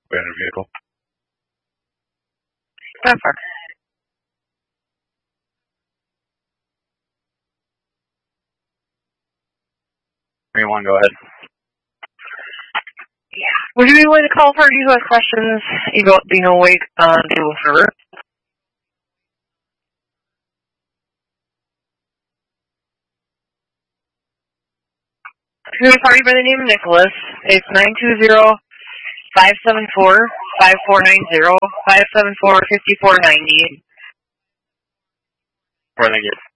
Abandoned vehicle. Perfect. 3-1, go ahead. Yeah. Would you be willing to call for you who has questions about the no wake on table server? Here's a party by the name of Nicholas. It's 920-574-5490, 574-5490. Thank you.